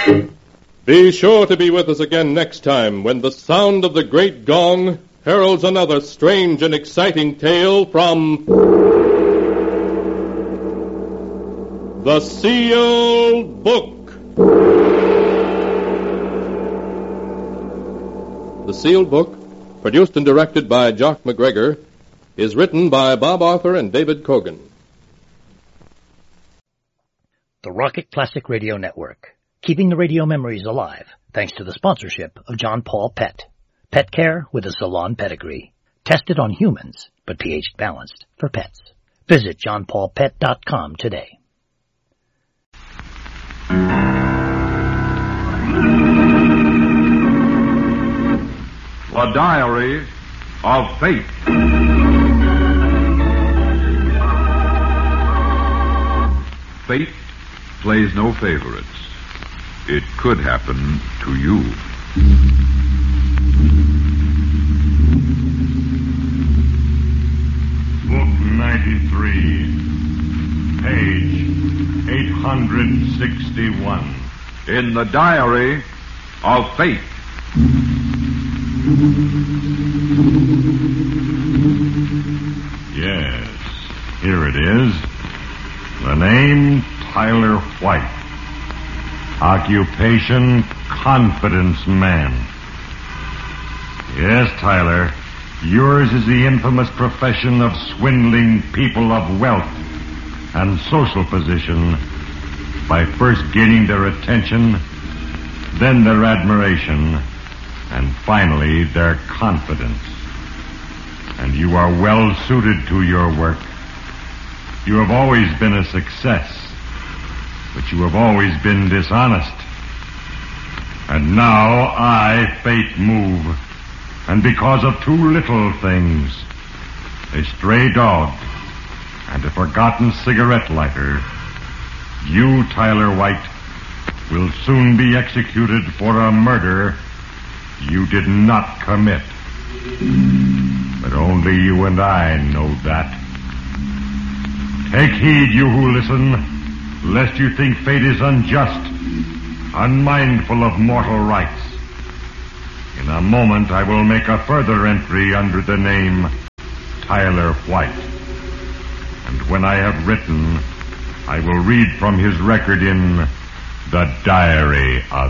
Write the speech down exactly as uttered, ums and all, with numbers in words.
Be sure to be with us again next time when the sound of the great gong heralds another strange and exciting tale from The Sealed Book. The Sealed Book, produced and directed by Jock McGregor, is written by Bob Arthur and David Kogan. The Rocket Classic Radio Network, keeping the radio memories alive thanks to the sponsorship of John Paul Pet. Pet care with a salon pedigree. Tested on humans, but pH balanced for pets. Visit john paul pet dot com today. The Diary of Fate. Fate plays no favorites. It could happen to you. Book ninety-three, page eight sixty-one. In the Diary of Fate. Yes, here it is. The name, Tyler White. Occupation, confidence man. Yes, Tyler, yours is the infamous profession of swindling people of wealth and social position by first gaining their attention, then their admiration, and finally their confidence. And you are well suited to your work. You have always been a success, but you have always been dishonest. And now I, Fate, move, and because of two little things, a stray dog and a forgotten cigarette lighter, you, Tyler White, will soon be executed for a murder you did not commit. But only you and I know that. Take heed, you who listen, lest you think fate is unjust, unmindful of mortal rights. In a moment I will make a further entry under the name Tyler White. And when I have written, I will read from his record in The Diary of